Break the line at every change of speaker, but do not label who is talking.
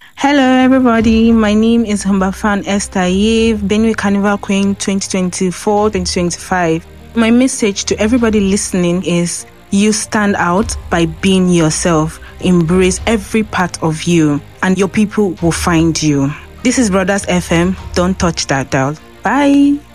Hello, everybody. My name is Humbafan Esther Yev, Benue Carnival Queen 2024-2025. My message to everybody listening is you stand out by being yourself. Embrace every part of you, and your people will find you. This is Brothers FM. Don't touch that dial. Bye.